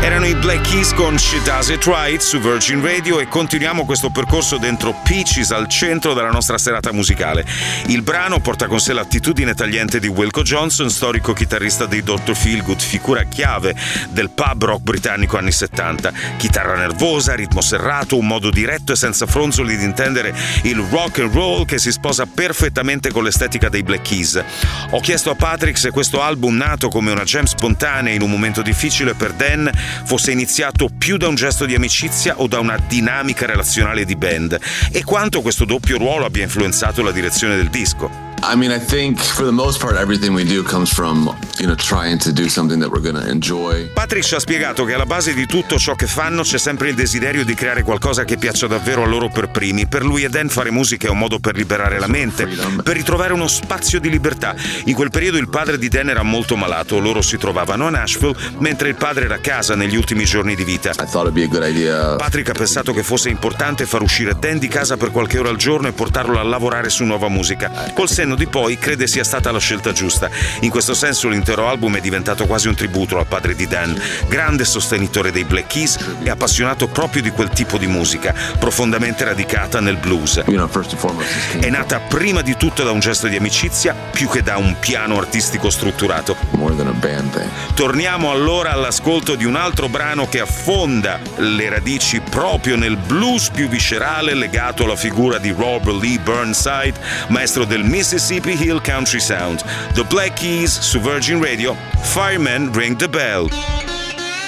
Erano i Black Keys con She Does It Right su Virgin Radio e continuiamo questo percorso dentro Peaches al centro della nostra serata musicale. Il brano porta con sé l'attitudine tagliente di Wilco Johnson, storico chitarrista dei Dr. Feelgood, figura chiave del pub rock britannico anni 70. Chitarra nervosa, ritmo serrato, un modo diretto e senza fronzoli di intendere il rock and roll che si sposa perfettamente con l'estetica dei Black Keys. Ho chiesto a Patrick se questo album, nato come una jam spontanea in un momento difficile per Dan, fosse iniziato più da un gesto di amicizia o da una dinamica relazionale di band, e quanto questo doppio ruolo abbia influenzato la direzione del disco. I mean, I think for the most part everything we do comes from, trying to do something that we're going to enjoy. Patrick ci ha spiegato che alla base di tutto ciò che fanno c'è sempre il desiderio di creare qualcosa che piaccia davvero a loro per primi. Per lui e Dan fare musica è un modo per liberare la mente, per ritrovare uno spazio di libertà. In quel periodo il padre di Dan era molto malato, loro si trovavano a Nashville mentre il padre era a casa negli ultimi giorni di vita. I thought it'd be a good idea. Patrick ha pensato che fosse importante far uscire Dan di casa per qualche ora al giorno e portarlo a lavorare su nuova musica. Col senno di poi crede sia stata la scelta giusta. In questo senso l'intero album è diventato quasi un tributo al padre di Dan, grande sostenitore dei Black Keys e appassionato proprio di quel tipo di musica, profondamente radicata nel blues. È nata prima di tutto da un gesto di amicizia più che da un piano artistico strutturato. Torniamo allora all'ascolto di un altro brano che affonda le radici proprio nel blues più viscerale legato alla figura di Robert Lee Burnside, maestro del Mississippi Hill Country Sound. The Black Keys su Virgin Radio, Fireman Ring the Bell.